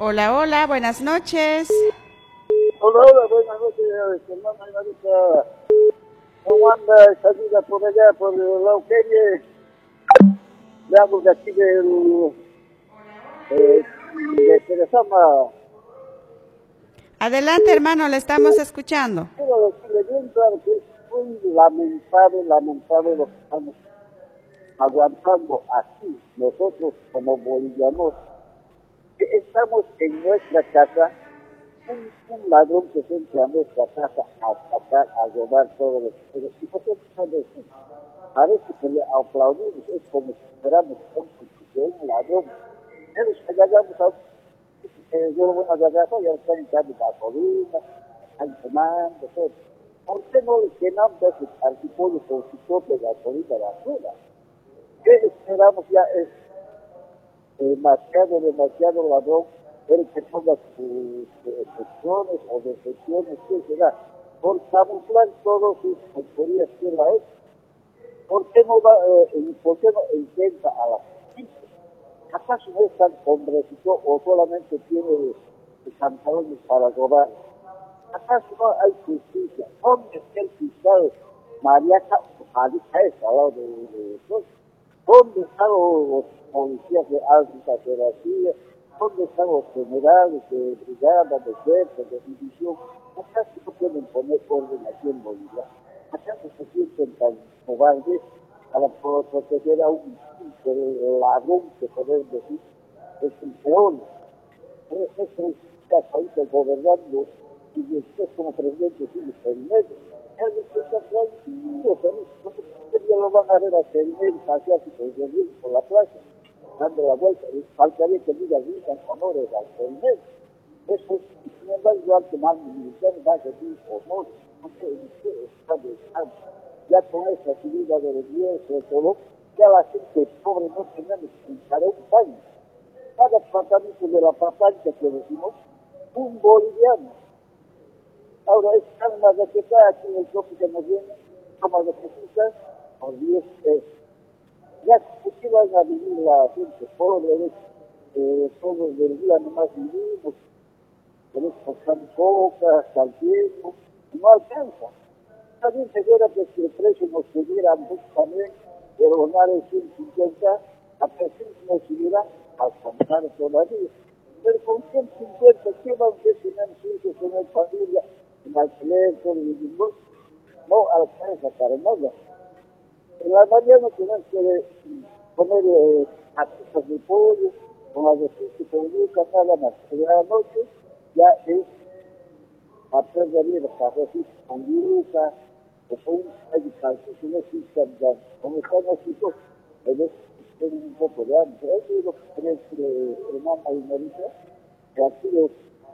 Hola, hola, buenas noches. Hola, hola, buenas noches, hermana Marita. ¿Cómo anda esa vida por allá, por la Eugenia? Le hablo de aquí de Teresama. Adelante, hermano, le estamos escuchando. Quiero decirle bien claro que es muy lamentable lo que estamos aguantando aquí, nosotros como bolivianos, que estamos en nuestra casa, un ladrón que se entra a nuestra casa a atacar, a robar todo lo que quiere. ¿Y por qué no decir? Parece que le aplaudimos, es como si fuéramos un ladrón. Pero si agarramos a yo lo voy a agarrar, ya están echando gasolina, están quemando, todo. ¿Por qué no le llenamos de ese antipollo con su propia gasolina basura? ¿Qué esperamos ya? Es demasiado ladrón, pero que ponga sus excepciones o decepciones, ¿qué será? Por camuflar todas sus fechorías que él ha hecho. ¿Por qué no intenta a la justicia? ¿Acaso no es tan hombrecito o solamente tiene pantalones para robar? ¿Acaso no hay justicia? ¿Dónde está el fiscal Mariaca Marica al lado de nosotros? ¿Dónde están los policías de alta jerarquía? ¿Dónde están los generales de brigada, de cuerpo, de división? ¿Acaso no pueden poner orden aquí en Bolivia? ¿Acaso se sienten tan cobardes para proteger a un ladrón que poder decir es el peor? Es ahorita gobernando y usted como presidente sigue en medio. Él está tranquilo, feliz. Ya lo van a ver a Serenel, asiático, y por la plaza, dando la vuelta. Y faltaría que diga, digan honores al Serenel. Eso es, sin embargo, igual que más militar va a decir honores. No sé, usted está dejando. Ya con esa subida de los 10 y todo, ya la gente pobre no tenemos para un país. Cada tratamiento de la papaya que decimos, un boliviano. Ahora es calma de que está aquí en el toque que nos viene, como de que por 10 pesos. Ya que van a vivir la gente pobre, todos del día nomás vivimos, tenemos que coca, saltiempo, no alcanza. También se viera que si el precio nos subiera mucho también, de donar el 150, a precios nos subiera a alcanzar todavía. Pero con 150, ¿qué van a hacer si no hijos, tener familia, en alquiler, todo el mundo? No alcanza para nada. En la mañana tenemos que poner patitas de pollo, con las de con yuca, nada más. En la noche ya es papel de vida, cafecitos con yuca, o con un calcito, no existen ya. Como están los chicos, ellos tienen un poco de hambre. Eso es lo que creo que hermana y Marisa, que aquí las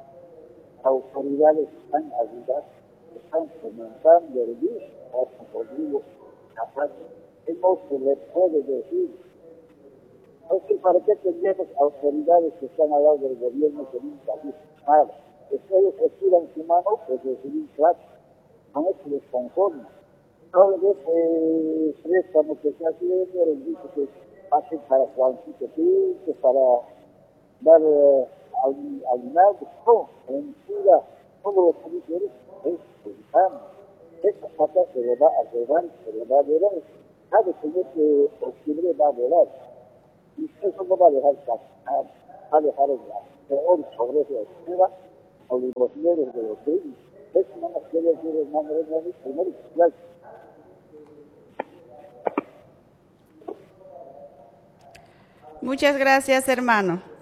autoridades están ayudando, están fomentando el virus, hasta conmigo, capaz, que no se le puede decir. Entonces, ¿para qué tendríamos autoridades que están al lado del gobierno que nunca dicen nada? Es que ellos estiran su mano, pues recibir plata, con eso les conforma. Todo ese préstamo que está haciendo, les dice que hacen para Juancito Pinto, para dar aguinaldo, no, mentira, todo lo que dice él es pensando. Esa plata se le va a robar, se le va a volar. Cada señor que octubre va a volar. Y eso no va a dejar pasar, va a dejar el peor sobre la izquierda o los líderes de los reyes. Eso no nos quiere decir hermano de primero, gracias. Muchas gracias, hermano.